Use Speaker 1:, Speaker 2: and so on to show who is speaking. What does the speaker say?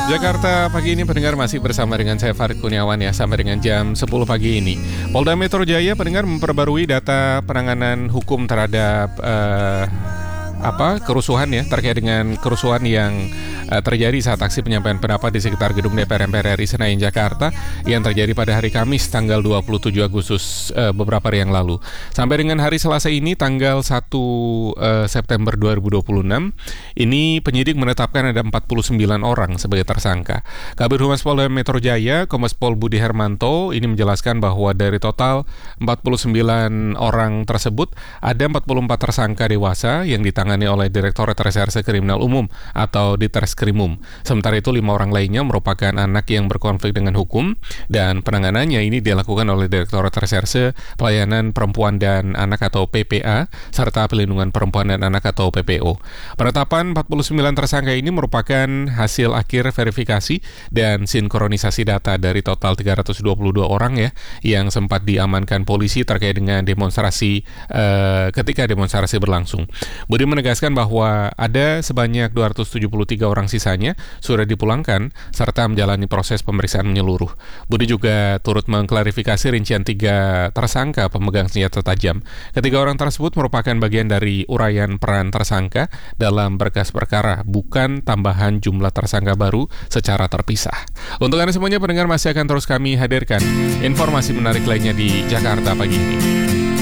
Speaker 1: Jakarta pagi ini pendengar masih bersama dengan saya Farid Kurniawan ya sampai dengan jam 10 pagi ini. Polda Metro Jaya pendengar memperbarui data penanganan hukum terhadap kerusuhan ya, terkait dengan kerusuhan yang terjadi saat aksi penyampaian pendapat di sekitar gedung DPR MPR RI Senayan Jakarta yang terjadi pada hari Kamis tanggal 27 Agustus beberapa hari yang lalu. Sampai dengan hari Selasa ini tanggal 1 September 2026 ini penyidik menetapkan ada 49 orang sebagai tersangka. Kabid Humas Polda Metro Jaya Kombes Pol Budi Hermanto ini menjelaskan bahwa dari total 49 orang tersebut ada 44 tersangka dewasa yang ditangani oleh Direktorat Reserse Kriminal Umum atau Ditreskrimum. Sementara itu 5 orang lainnya merupakan anak yang berkonflik dengan hukum dan penanganannya ini dilakukan oleh Direktorat Reserse Pelayanan Perempuan dan Anak atau PPA serta Pelindungan Perempuan dan Anak atau PPO. Penetapan 49 tersangka ini merupakan hasil akhir verifikasi dan sinkronisasi data dari total 322 orang ya yang sempat diamankan polisi terkait dengan demonstrasi ketika demonstrasi berlangsung. Budi menegaskan bahwa ada sebanyak 273 orang sisanya sudah dipulangkan serta menjalani proses pemeriksaan menyeluruh. Budi juga turut mengklarifikasi rincian 3 tersangka pemegang senjata tajam. Ketiga orang tersebut merupakan bagian dari uraian peran tersangka dalam berkas perkara, bukan tambahan jumlah tersangka baru secara terpisah. Untuk Anda semuanya pendengar masih akan terus kami hadirkan informasi menarik lainnya di Jakarta pagi ini.